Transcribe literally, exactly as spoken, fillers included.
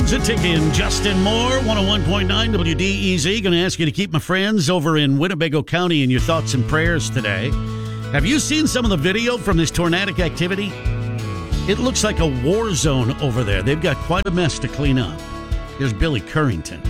Zatic and Justin Moore, one oh one point nine W D E Z. Going to ask you to keep my friends over in Winnebago County in your thoughts and prayers today. Have you seen some of the video from this tornadic activity? It looks like a war zone over there. They've got quite a mess to clean up. Here's Billy Currington.